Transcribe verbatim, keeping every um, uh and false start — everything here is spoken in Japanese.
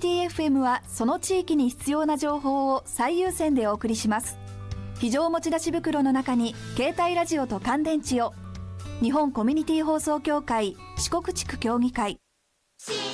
ティ エフエム はその地域に必要な情報を最優先でお送りします。非常持ち出し袋の中に携帯ラジオと乾電池を。日本コミュニティ放送協会四国地区協議会。